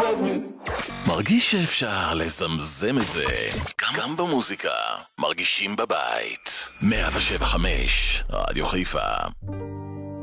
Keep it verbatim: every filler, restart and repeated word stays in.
מרגיש שאפשר לזמזם את זה גם במוזיקה. מרגישים בבית. מאה שבע חמש רדיו חיפה.